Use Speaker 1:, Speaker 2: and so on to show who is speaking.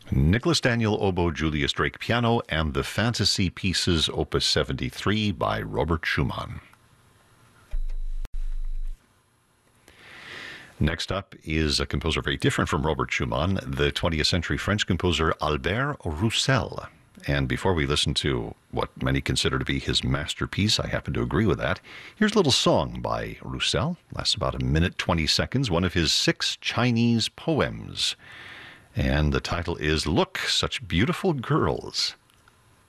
Speaker 1: Nicholas Daniel oboe, Julius Drake piano, and the Fantasy Pieces Opus 73 by Robert Schumann. Next up is a composer very different from Robert Schumann, the 20th century French composer Albert Roussel. And before we listen to what many consider to be his masterpiece, I happen to agree with that, here's a little song by Roussel. Lasts about 1 minute 20 seconds, one of his 6 Chinese poems. And the title is Look, Such Beautiful Girls.